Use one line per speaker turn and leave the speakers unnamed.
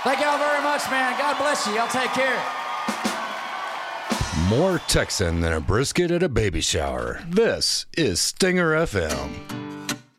Thank y'all very much, man. God bless you. Y'all take care.
More Texan than a brisket at a baby shower. This is Stinger FM.